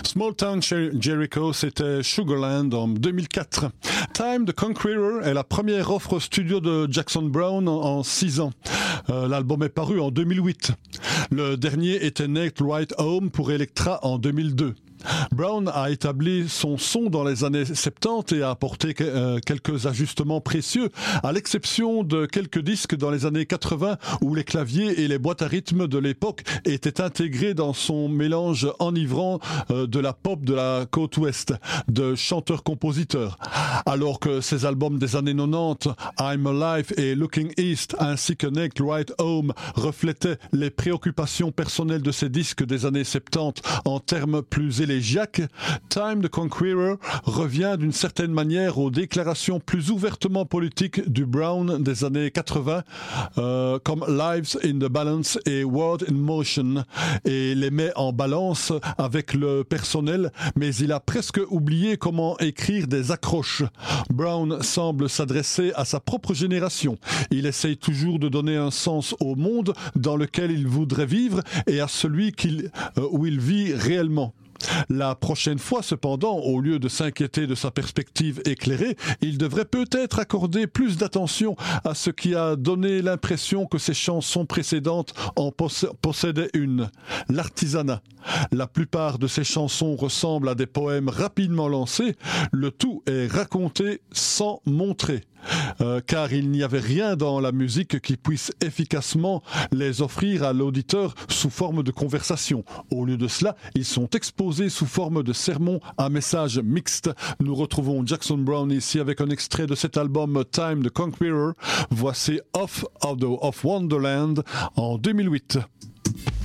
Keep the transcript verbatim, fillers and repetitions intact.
Small Town Jericho, c'était Sugarland en deux mille quatre. Time the Conqueror est la première offre studio de Jackson Browne en six ans. Euh, l'album est paru en deux mille huit. Le dernier était Naked Right Home pour Elektra en deux mille deux. Browne a établi son son dans les années soixante-dix et a apporté euh, quelques ajustements précieux, à l'exception de quelques disques dans les années quatre-vingts où les claviers et les boîtes à rythme de l'époque étaient intégrés dans son mélange enivrant euh, de la pop de la côte ouest, de chanteurs-compositeurs. Alors que ses albums des années quatre-vingt-dix, I'm Alive et Looking East, ainsi que Naked Right Home, reflétaient les préoccupations personnelles de ses disques des années soixante-dix en termes plus élégiaques, Time the Conqueror revient d'une certaine manière aux déclarations plus ouvertement politiques du Browne des années quatre-vingts, euh, comme Lives in the Balance et World in Motion, et les met en balance avec le personnel, mais il a presque oublié comment écrire des accroches. Browne semble s'adresser à sa propre génération. Il essaye toujours de donner un sens au monde dans lequel il voudrait vivre et à celui qu'il, euh, où il vit réellement. La prochaine fois, cependant, au lieu de s'inquiéter de sa perspective éclairée, il devrait peut-être accorder plus d'attention à ce qui a donné l'impression que ses chansons précédentes en possédaient une, l'artisanat. La plupart de ses chansons ressemblent à des poèmes rapidement lancés, le tout est raconté sans montrer. Euh, car il n'y avait rien dans la musique qui puisse efficacement les offrir à l'auditeur sous forme de conversation. Au lieu de cela, ils sont exposés sous forme de sermons à message mixte. Nous retrouvons Jackson Browne ici avec un extrait de cet album Time the Conqueror. Voici Off of, the, of Wonderland en deux mille huit.